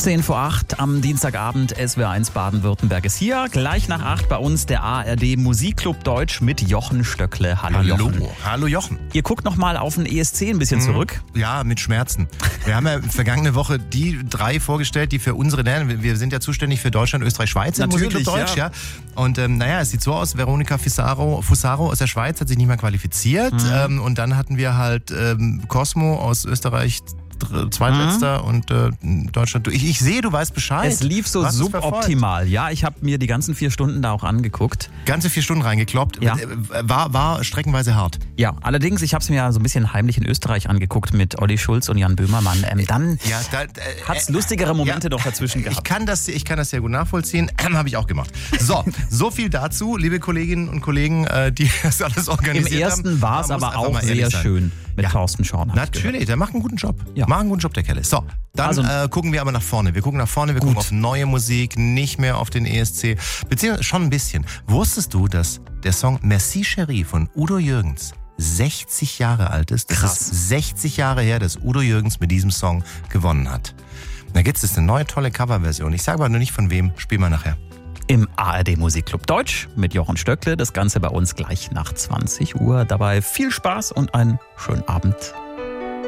7:10 am Dienstagabend. SWR1 Baden-Württemberg ist hier. Gleich nach 8 bei uns der ARD Musikclub Deutsch mit Jochen Stöckle. Hallo Jochen. Hallo Jochen. Ihr guckt noch mal auf den ESC ein bisschen zurück. Ja, mit Schmerzen. Wir haben ja vergangene Woche die 3 vorgestellt, die für unsere Länder, wir sind ja zuständig für Deutschland, Österreich, Schweiz im Musikclub Deutsch. Ja. Und es sieht so aus, Veronica Fusaro aus der Schweiz hat sich nicht mehr qualifiziert. Und dann hatten wir halt Cosmo aus Österreich, Zweitletzter und Deutschland. Ich sehe, du weißt Bescheid. Es lief so suboptimal. Ja, ich habe mir die ganzen 4 Stunden da auch angeguckt. Ganze 4 Stunden reingekloppt. Ja. War streckenweise hart. Ja, allerdings, ich habe es mir ja so ein bisschen heimlich in Österreich angeguckt mit Olli Schulz und Jan Böhmermann. Dann hat es lustigere Momente noch dazwischen gehabt. Ich kann das sehr gut nachvollziehen. Habe ich auch gemacht. So viel dazu, liebe Kolleginnen und Kollegen, die das alles organisiert haben. Im ersten war es aber auch sehr schön mit Thorsten Schorn. Natürlich, der macht einen guten Job. Ja. Macht einen guten Job, der Kerl. So, dann gucken wir aber nach vorne. Wir gucken nach vorne, wir gucken auf neue Musik, nicht mehr auf den ESC. Beziehungsweise schon ein bisschen. Wusstest du, dass der Song Merci Chérie von Udo Jürgens 60 Jahre alt ist? Das ist 60 Jahre her, dass Udo Jürgens mit diesem Song gewonnen hat. Da gibt es eine neue tolle Coverversion. Ich sage aber nur nicht von wem. Spielen wir nachher. Im ARD Musikclub Deutsch mit Jochen Stöckle. Das Ganze bei uns gleich nach 20 Uhr. Dabei viel Spaß und einen schönen Abend.